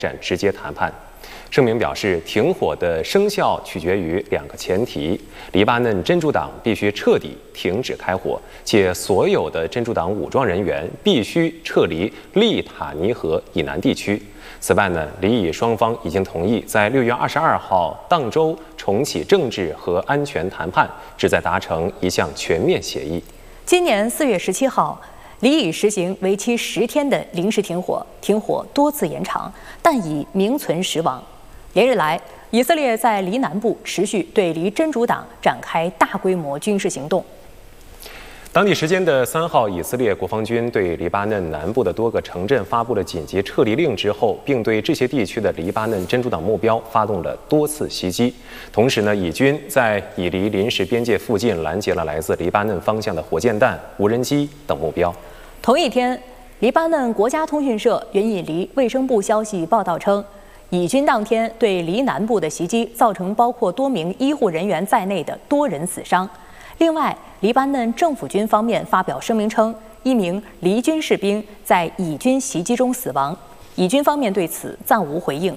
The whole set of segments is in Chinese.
展直接谈判。声明表示，停火的生效取决于2个前提：黎巴嫩真主党必须彻底停止开火，且所有的真主党武装人员必须撤离利塔尼河以南地区。此外呢，黎以双方已经同意在6月22号当周重启政治和安全谈判，旨在达成一项全面协议。 今年4月17号。黎以实行为期10天的临时停火，停火多次延长，但已名存实亡。连日来，以色列在黎南部持续对黎真主党展开大规模军事行动。 当地时间的3号，以色列国防军对黎巴嫩南部的多个城镇发布了紧急撤离令之后，并对这些地区的黎巴嫩真主党目标发动了多次袭击。同时呢，以军在以黎临时边界附近拦截了来自黎巴嫩方向的火箭弹、无人机等目标。 同一天，黎巴嫩国家通讯社援引黎卫生部消息报道称，以军当天对黎南部的袭击造成包括多名医护人员在内的多人死伤。另外，黎巴嫩政府军方面发表声明称，1名黎军士兵在以军袭击中死亡。以军方面对此暂无回应。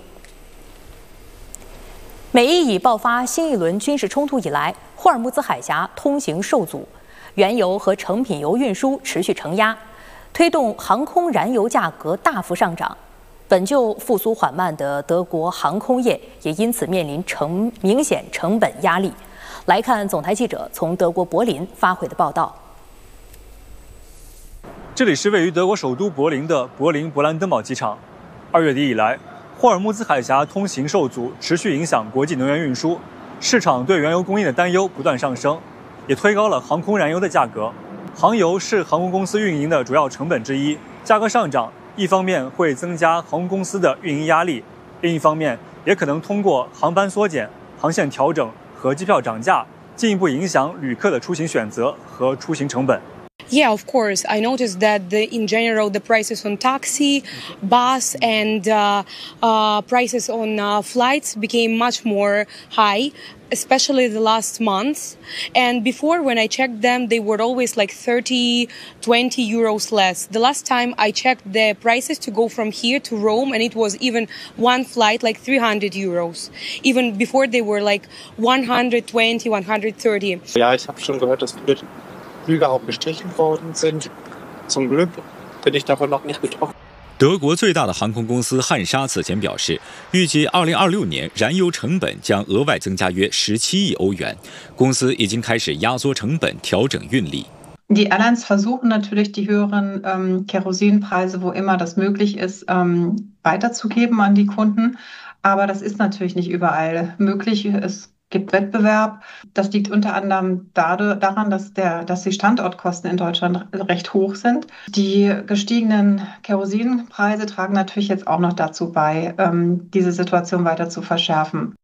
美伊以爆发新一轮军事冲突以来，霍尔木兹海峡通行受阻，原油和成品油运输持续承压，推动航空燃油价格大幅上涨。本就复苏缓慢的德国航空业也因此面临明显成本压力。来看总台记者从德国柏林发回的报道。 这里是位于德国首都柏林的柏林勃兰登堡机场。2月底以来，霍尔木兹海峡通行受阻，持续影响国际能源运输，市场对原油供应的担忧不断上升，也推高了航空燃油的价格。航油是航空公司运营的主要成本之一，价格上涨，一方面会增加航空公司的运营压力，另一方面也可能通过航班缩减、航线调整和机票涨价，进一步影响旅客的出行选择和出行成本。 Yeah, of course. I noticed that in general, the prices on taxi, bus, and prices on flights became much more high, especially the last month. And before, when I checked them, they were always like 30, 20 euros less. The last time I checked the prices to go from here to Rome, and it was even one flight like 300 euros. Even before, they were like 120, 130. Ja, ich habe schon gehört, dass viele Flüge auch gestrichen worden sind. Zum Glück bin ich davon noch nicht betroffen. 德国最大的航空公司汉莎此前表示，预计2026年燃油成本将额外增加约17亿欧元。公司已经开始压缩成本，调整运力。 Die Airlines versuchen natürlich, die höheren Kerosinpreise, wo immer das möglich ist, weiterzugeben an die Kunden. Aber das ist natürlich nicht überall möglich. Es gibt Wettbewerb. Das liegt unter anderem daran, dass die Standortkosten in Deutschland recht hoch sind. Die gestiegenen Kerosinpreise tragen natürlich jetzt auch noch dazu bei, diese Situation weiter zu verschärfen.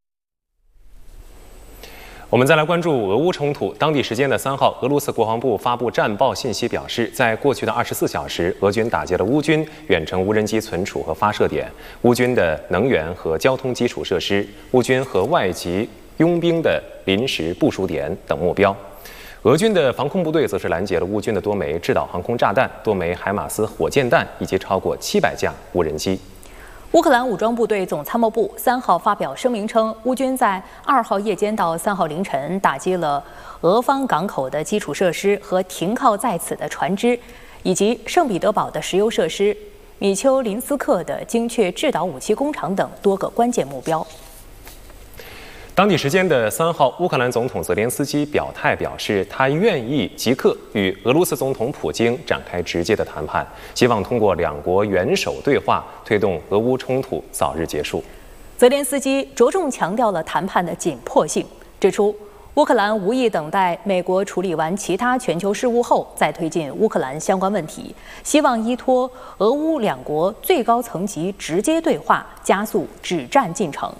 我们再来关注俄乌冲突。当地时间的3号，俄罗斯国防部发布战报信息表示，在过去的24小时，俄军打击了乌军远程无人机存储和发射点、乌军的能源和交通基础设施、乌军和外籍佣兵的临时部署点等目标。俄军的防空部队则是拦截了乌军的多枚制导航空炸弹、多枚海马斯火箭弹以及超过700架无人机。 乌克兰武装部队总参谋部3号发表声明称，乌军在2号夜间到3号凌晨打击了俄方港口的基础设施和停靠在此的船只，以及圣彼得堡的石油设施、米丘林斯克的精确制导武器工厂等多个关键目标。 当地时间的3号，乌克兰总统泽连斯基表示，他愿意即刻与俄罗斯总统普京展开直接的谈判，希望通过2国元首对话推动俄乌冲突早日结束。 泽连斯基着重强调了谈判的紧迫性，指出乌克兰无意等待美国处理完其他全球事务后再推进乌克兰相关问题，希望依托俄乌2国最高层级直接对话，加速止战进程。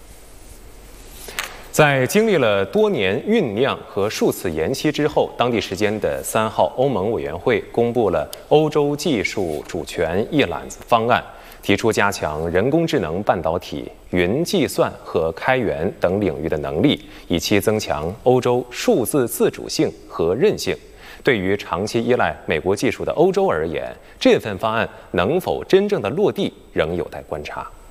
在经历了多年酝酿和数次延期之后，当地时间的3号，欧盟委员会公布了欧洲技术主权一揽子方案，提出加强人工智能、半导体、云计算和开源等领域的能力，以期增强欧洲数字自主性和韧性。对于长期依赖美国技术的欧洲而言，这份方案能否真正的落地，仍有待观察。